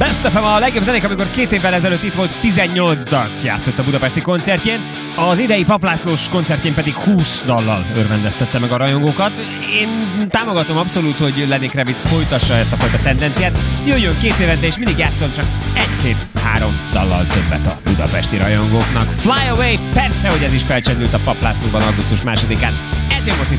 Best FM a legjobb zenék, amikor 2 évvel ezelőtt itt volt, 18 dalt játszott a budapesti koncertjén, az idei Paplászlós koncertjén pedig 20 dallal örvendeztette meg a rajongókat. Én támogatom abszolút, hogy Lenny Kravitz folytassa ezt a fajta tendenciát, jöjjön 2 évente és mindig játszon csak 1-2-3 dallal többet a budapesti rajongóknak. Fly Away, persze, hogy ez is felcsendült a Paplászlóban augusztus 2-án. Ez jön most itt